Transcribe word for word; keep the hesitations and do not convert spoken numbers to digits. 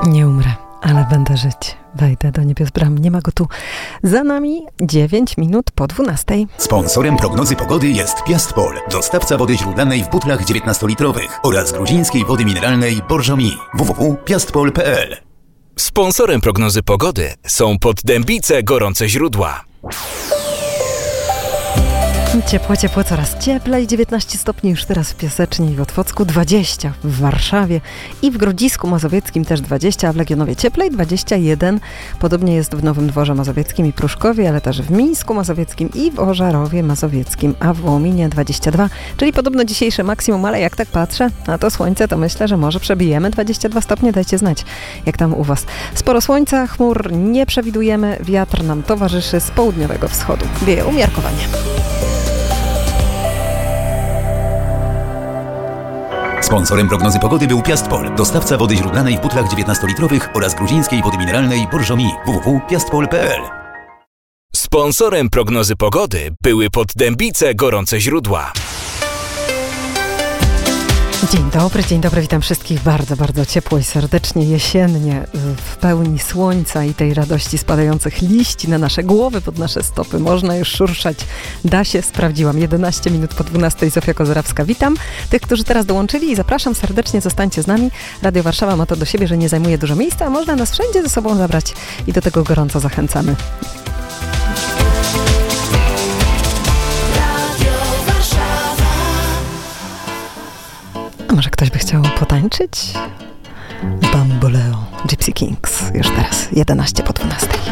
Nie umrę, ale będę żyć. Wejdę do niebios bram. Nie ma go tu. Za nami dziewięć minut po dwunastej. Sponsorem prognozy pogody jest Piastpol, dostawca wody źródlanej w butlach dziewiętnastolitrowych oraz gruzińskiej wody mineralnej Borżomi. w w w kropka piastpol kropka p l. Sponsorem prognozy pogody są Poddębice Gorące Źródła. Ciepło, ciepło, coraz cieplej. dziewiętnaście stopni już teraz w Piasecznie i w Otwocku, dwadzieścia w Warszawie i w Grodzisku Mazowieckim też dwadzieścia, a w Legionowie cieplej dwadzieścia jeden. Podobnie jest w Nowym Dworze Mazowieckim i Pruszkowie, ale też w Mińsku Mazowieckim i w Ożarowie Mazowieckim, a w Wołominie dwadzieścia dwa, czyli podobno dzisiejsze maksimum, ale jak tak patrzę na to słońce, to myślę, że może przebijemy dwadzieścia dwa stopnie. Dajcie znać, jak tam u was. Sporo słońca, chmur nie przewidujemy, wiatr nam towarzyszy z południowego wschodu. Wieje umiarkowanie. Sponsorem prognozy pogody był Piastpol, dostawca wody źródlanej w butlach dziewiętnastolitrowych oraz gruzińskiej wody mineralnej Borżomi. w w w kropka piastpol kropka p l. Sponsorem prognozy pogody były Poddębice Gorące Źródła. Dzień dobry, dzień dobry, witam wszystkich bardzo, bardzo ciepło i serdecznie, jesiennie, w pełni słońca i tej radości spadających liści na nasze głowy, pod nasze stopy. Można już szurszać, da się, sprawdziłam. jedenaście minut po dwunastej, Zofia Kozerawska, witam tych, którzy teraz dołączyli i zapraszam serdecznie, zostańcie z nami. Radio Warszawa ma to do siebie, że nie zajmuje dużo miejsca, a można nas wszędzie ze sobą zabrać i do tego gorąco zachęcamy. A może ktoś by chciał potańczyć? Bamboleo, Gypsy Kings. Już teraz, jedenaście po dwunastej.